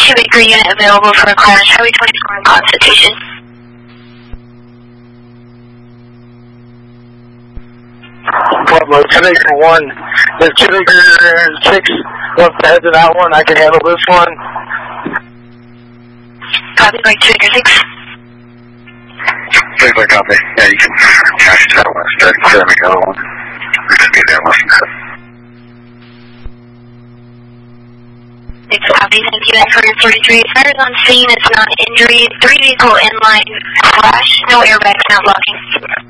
Baker unit available for a crash, Highway 24 in Constitution. Pueblo, 2 Baker 1. There's 2 Baker 6 wants to head to that one. I can handle this one. Copy, like 2 Baker 6. Please, like, copy. Yeah, you can crash to that one instead. Instead of the other one. We just be there less than that. It's copy, thank you. And for your 43, fires on scene, it's not injury. 3 vehicle inline crash, no airbags, not blocking.